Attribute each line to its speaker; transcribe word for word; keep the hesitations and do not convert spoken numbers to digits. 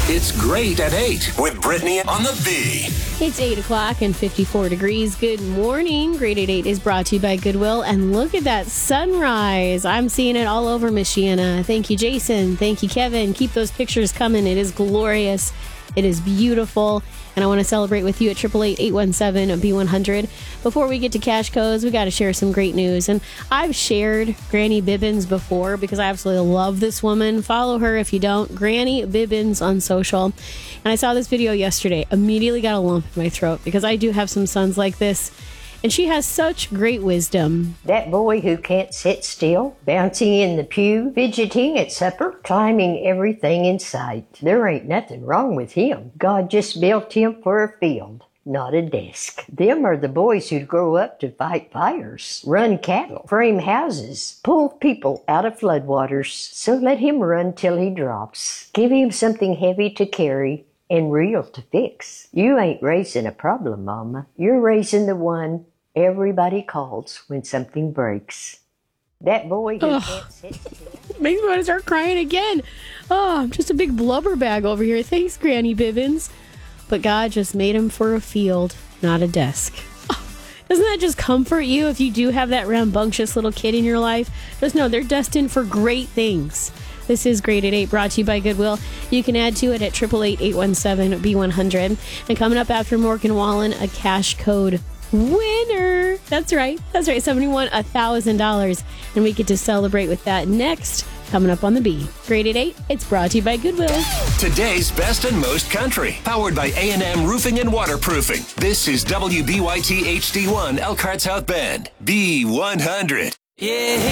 Speaker 1: It's Great at eight with Brittany on the B.
Speaker 2: It's eight o'clock and fifty-four degrees. Good morning. Great at eight is brought to you by Goodwill. And look at that sunrise. I'm seeing it all over Michiana. Thank you, Jason. Thank you, Kevin. Keep those pictures coming. It is glorious. It is beautiful. And I want to celebrate with you at eight eight eight, eight one seven, B one hundred. Before we get to cash codes, we got to share some great news. And I've shared Granny Bibbins before because I absolutely love this woman. Follow her if you don't. Granny Bibbins on social. And I saw this video yesterday. Immediately got a lump in my throat because I do have some sons like this. And she has such great wisdom.
Speaker 3: That boy who can't sit still, bouncing in the pew, fidgeting at supper, climbing everything in sight. There ain't nothing wrong with him. God just built him for a field, not a desk. Them are the boys who grow up to fight fires, run cattle, frame houses, pull people out of floodwaters. So let him run till he drops. Give him something heavy to carry and real to fix. You ain't raising a problem, Mama. You're raising the one everybody calls when something breaks. That boy who
Speaker 2: oh,
Speaker 3: can't sit still.
Speaker 2: Makes me want to start crying again. Oh, I'm just a big blubber bag over here. Thanks, Granny Bibbins. But God just made him for a field, not a desk. Oh, doesn't that just comfort you if you do have that rambunctious little kid in your life? Just know they're destined for great things. This is Great at eight, brought to you by Goodwill. You can add to it at eight eight eight, eight one seven, B one hundred. And coming up after Morgan Wallen, a cash code winner. That's right. That's right. Somebody won one thousand dollars. And we get to celebrate with that next, coming up on the B. Great at eight, it's brought to you by Goodwill.
Speaker 1: Today's best and most country. Powered by A and M Roofing and Waterproofing. This is W B Y T H D one Elkhart South Bend. B one hundred.
Speaker 4: Yeah.